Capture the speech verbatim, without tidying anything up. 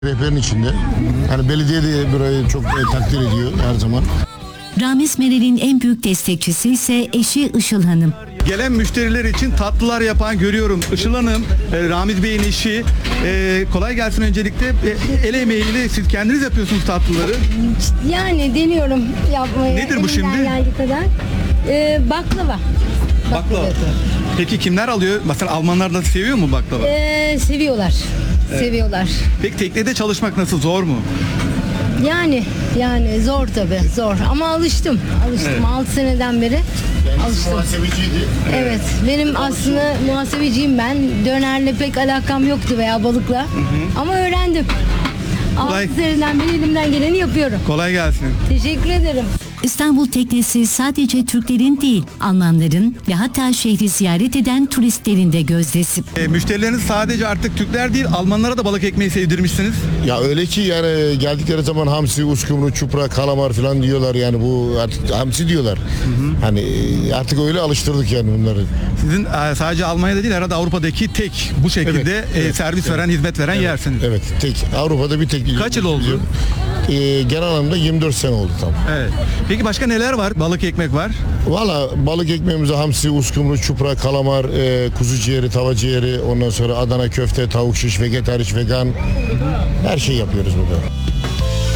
Rehberin içinde. Hani belediye de burayı çok e, takdir ediyor her zaman. Ramiz Meral'in en büyük destekçisi ise eşi Işıl Hanım. Gelen müşteriler için tatlılar yapan görüyorum. Işıl Hanım, e, Ramiz Bey'in eşi. E, kolay gelsin öncelikle. E, el emeğiyle siz kendiniz yapıyorsunuz tatlıları. Yani deniyorum yapmayı. Nedir bu elimden şimdi? geldiği kadar. Ee, baklava. Baklava. Peki kimler alıyor? Mesela Almanlar da seviyor mu baklava? Ee, seviyorlar. Seviyorlar. Peki teknede çalışmak nasıl, zor mu? Yani yani zor tabii zor ama alıştım. Alıştım Evet. altı seneden beri. Alıştım. Muhasebeciydi. Evet. Benim aslında muhasebeciyim ben. Dönerle pek alakam yoktu veya balıkla. Ama öğrendim. Kolay- altı seneden beri elimden geleni yapıyorum. Kolay gelsin. Teşekkür ederim. İstanbul teknesi sadece Türklerin değil, Almanların ve hatta şehri ziyaret eden turistlerin de gözdesi. E, müşterileriniz sadece artık Türkler değil, Almanlara da balık ekmeği sevdirmişsiniz. Ya öyle ki yani geldikleri zaman hamsi, uskumru, çupra, kalamar falan diyorlar yani bu artık hamsi diyorlar. Hani e, artık öyle alıştırdık yani bunları. Sizin e, sadece Almanya'da değil, herhalde Avrupa'daki tek bu şekilde Evet, e, evet, servis evet. veren, hizmet veren yersiniz. Evet tek Avrupa'da bir tek. Kaç yıl oldu? E, genel anlamda yirmi dört sene oldu tam. Evet. Peki başka neler var? Balık ekmek var. Valla balık ekmeğimizde hamsi, uskumru, çupra, kalamar, e, kuzu ciğeri, tava ciğeri, ondan sonra Adana köfte, tavuk şiş, vegetariş, vegan her şey yapıyoruz burada.